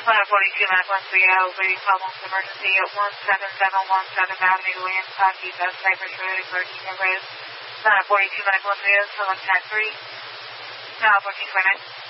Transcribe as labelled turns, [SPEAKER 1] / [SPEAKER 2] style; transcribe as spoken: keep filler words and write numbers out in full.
[SPEAKER 1] Cloud forty-two, Mac one three zero, Brady Problems Emergency at one seven seven one seventh Avenue, Williamstown, East Cypress Road, Virginia Road. Cloud forty-two, Mac one three zero, select tag three. Cloud fourteen twenty-nine.